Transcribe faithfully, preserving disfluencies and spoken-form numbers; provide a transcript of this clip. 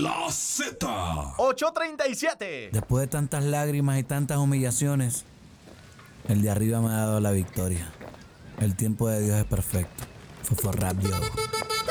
La Z. ocho treinta y siete. Después de tantas lágrimas y tantas humillaciones, el de arriba me ha dado la victoria. El tiempo de Dios es perfecto. Fofo Rap, yo.